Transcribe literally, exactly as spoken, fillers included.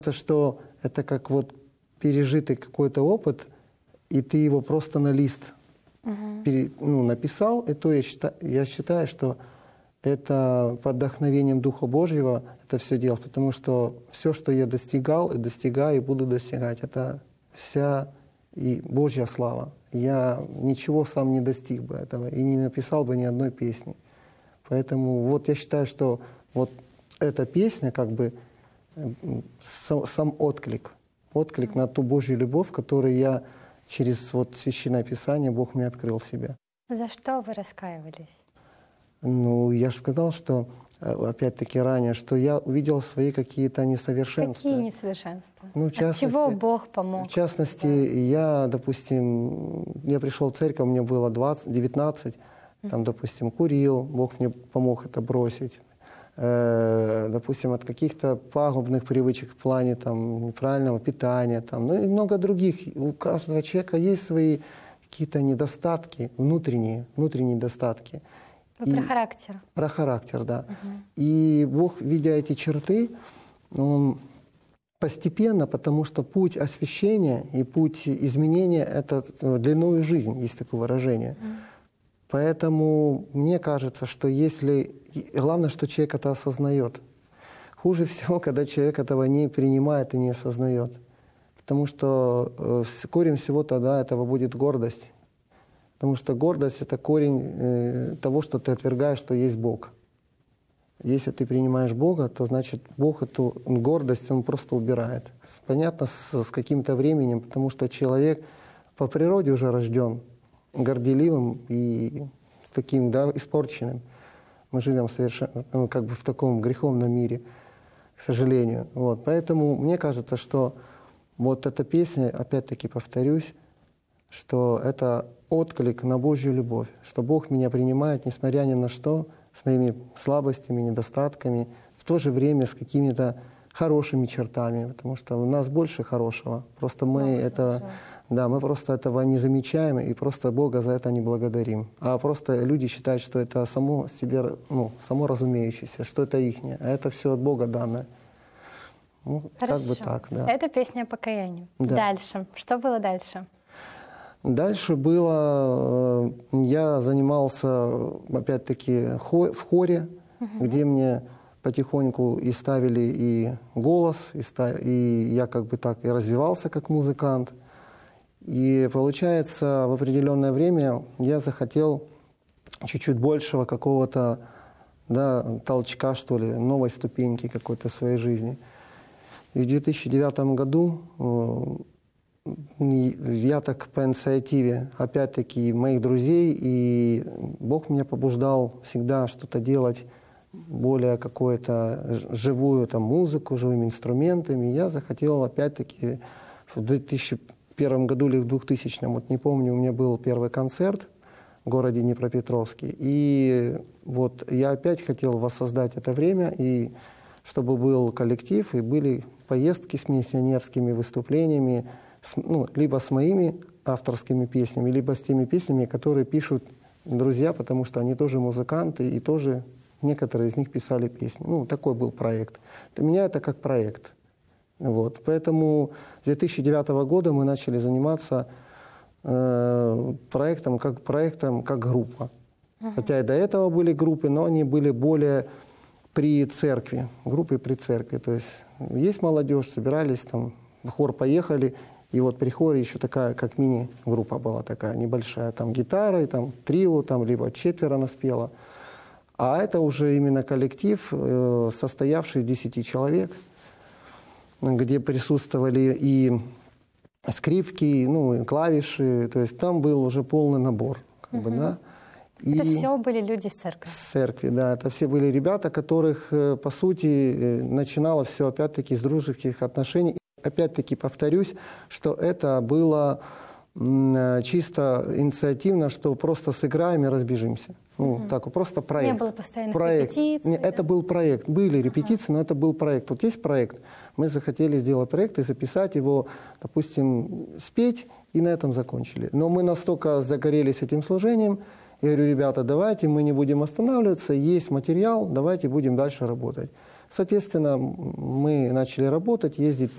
Что это как вот пережитый какой-то опыт, и ты его просто на лист uh-huh. пере, ну, написал, и то я считаю, я считаю, что это под вдохновением Духа Божьего это все делать, потому что все, что я достигал, и достигаю, и буду достигать, это вся и Божья слава. Я ничего сам не достиг бы этого и не написал бы ни одной песни. Поэтому вот я считаю, что вот эта песня как бы сам отклик, отклик на ту Божью любовь, которую я через вот Священное Писание Бог мне открыл в себя. За что вы раскаивались? Ну, я же сказал, что, опять-таки ранее, что я увидел свои какие-то несовершенства. Какие несовершенства? Ну, в частности, От чего Бог помог? В частности, да. я, допустим, я пришел в церковь, мне было двадцать, девятнадцать, там, допустим, курил, Бог мне помог это бросить. Допустим, от каких-то пагубных привычек в плане там, неправильного питания, там, ну и много других. У каждого человека есть свои какие-то недостатки, внутренние, внутренние недостатки. Вы и про характер. Про характер, да. Угу. И Бог, видя эти черты, Он постепенно, потому что путь освящения и путь изменения — это длинную жизнь, есть такое выражение. Угу. Поэтому мне кажется, что если... Главное, что человек это осознает. Хуже всего, когда человек этого не принимает и не осознает. Потому что э, корень всего тогда этого будет гордость. Потому что гордость — это корень э, того, что ты отвергаешь, что есть Бог. Если ты принимаешь Бога, то значит Бог эту гордость, Он просто убирает. Понятно, с, с каким-то временем, потому что человек по природе уже рожден горделивым и с таким, да, испорченным. Мы живем совершенно, ну, как бы в таком греховном мире, к сожалению. Вот. Поэтому мне кажется, что вот эта песня, опять-таки повторюсь, что это отклик на Божью любовь, что Бог меня принимает, несмотря ни на что, с моими слабостями, недостатками, в то же время с какими-то хорошими чертами, потому что у нас больше хорошего. Просто мы Бог это... Слушает. Да, мы просто этого не замечаем и просто Бога за это не благодарим. А просто люди считают, что это само себе, ну, само разумеющееся, что это ихнее, а это все от Бога данное. Ну, как бы так, да. Это песня о покаянии. Да. Дальше. Что было дальше? Дальше было, я занимался, опять-таки, в хоре, угу. где мне потихоньку и ставили и голос, и, став... и я как бы так и развивался как музыкант. И получается, в определенное время я захотел чуть-чуть большего какого-то, да, толчка, что ли, новой ступеньки какой-то в своей жизни. И в две тысячи девятом году я так по инициативе, опять-таки, моих друзей, и Бог меня побуждал всегда что-то делать, более какую-то живую там, музыку, живыми инструментами. Я захотел, опять-таки, в две тысячи первом году или в двухтысячном, вот не помню, у меня был первый концерт в городе Днепропетровске. И вот я опять хотел воссоздать это время, и чтобы был коллектив, и были поездки с миссионерскими выступлениями, с, ну, либо с моими авторскими песнями, либо с теми песнями, которые пишут друзья, потому что они тоже музыканты, и тоже некоторые из них писали песни. Ну, такой был проект. Для меня это как проект. Вот. Поэтому с две тысячи девятого года мы начали заниматься э, проектом, как, проектом как группа. Uh-huh. Хотя и до этого были группы, но они были более при церкви, группы при церкви. То есть есть молодежь, собирались, там, в хор поехали, и вот при хоре еще такая, как мини-группа была такая небольшая, там гитара, и там трио, там либо четверо нас пело. А это уже именно коллектив, э, состоявший из десяти человек, где присутствовали и скрипки, ну, и клавиши, то есть там был уже полный набор. Как угу. бы, да. И это все были люди из церкви? С церкви, да. Это все были ребята, которых, по сути, начиналось все опять-таки с дружеских отношений. Опять-таки повторюсь, что это было чисто инициативно, что просто сыграем и разбежимся. Ну, угу. так, просто проект. Не было постоянных проект. репетиций? Не, это был проект. Были репетиции, ага. но это был проект. Вот есть проект. Мы захотели сделать проект и записать его, допустим, спеть, и на этом закончили. Но мы настолько загорелись этим служением, я говорю, ребята, давайте мы не будем останавливаться, есть материал, давайте будем дальше работать. Соответственно, мы начали работать, ездить